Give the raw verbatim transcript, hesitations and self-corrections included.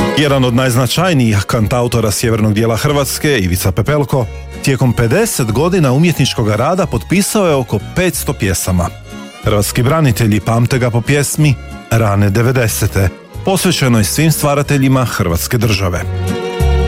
Jedan od najznačajnijih kantautora sjevernog dijela Hrvatske, Ivica Pepelko, tijekom pedeset godina umjetničkog rada potpisao je oko petsto pjesama. Hrvatski branitelji pamte ga po pjesmi Rane devedesete, posvećenoj svim stvarateljima Hrvatske države.